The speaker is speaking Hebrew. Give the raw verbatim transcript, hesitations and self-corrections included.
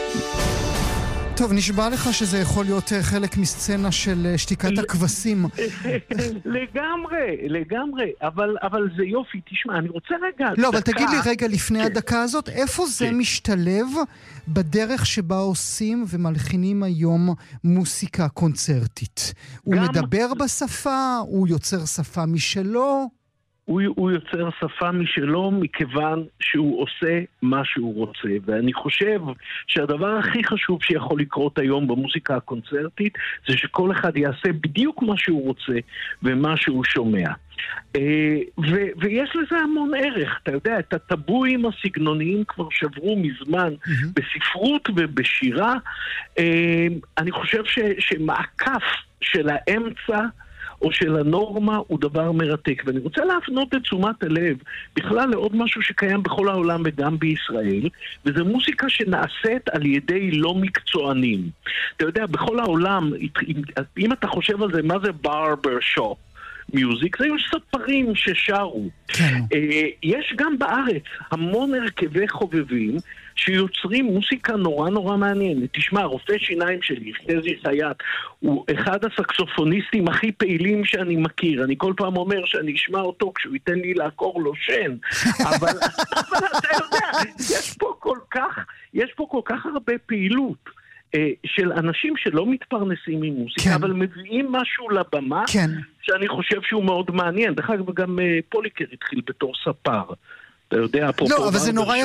טוב, נשבע לך שזה יכול להיות חלק מסצנה של שתיקת הכבשים. לגמרי, לגמרי, אבל, אבל זה יופי, תשמע, אני רוצה רגע... לא, אבל תגיד לי רגע לפני הדקה הזאת, איפה זה משתלב בדרך שבה עושים ומלחינים היום מוסיקה קונצרטית? הוא מדבר בשפה, הוא יוצר שפה משלו? הוא, הוא יוצר שפה משלו מכיוון שהוא עושה מה שהוא רוצה, ואני חושב שהדבר הכי חשוב שיכול לקרות היום במוסיקה הקונצרטית זה שכל אחד יעשה בדיוק מה שהוא רוצה ומה שהוא שומע. ו- ויש לזה המון ערך, אתה יודע, את הטבואים הסגנוניים כבר שברו מזמן mm-hmm. בספרות ובשירה. אני חושב ש- שמעקף של האמצע או של הנורמה הוא דבר מרתק, ואני רוצה להפנות את תשומת הלב בכלל לעוד משהו שקיים בכל העולם וגם בישראל, וזה מוסיקה שנעשית על ידי לא מקצוענים. אתה יודע, בכל העולם, אם אתה חושב על זה, מה זה ברבר שופ מיוזיק? זה היו ספרים ששרו. כן. יש גם בארץ המון הרכבי חובבים שיוצרים מוסיקה נורא נורא מעניינת. תשמע, רופא שיניים שלי, חזי חייט, הוא אחד הסקסופוניסטים הכי פעילים שאני מכיר. אני כל פעם אומר שאני אשמע אותו כשהוא ייתן לי לעקור לו שן. אבל, אבל אתה יודע, יש פה כל כך, יש פה כל כך הרבה פעילות אה, של אנשים שלא מתפרנסים ממוסיקה, כן. אבל מביאים משהו לבמה, כן. שאני חושב שהוא מאוד מעניין. דרך אגב, גם אה, פוליקר התחיל בתור ספר. אתה יודע, לא, אבל זה נורא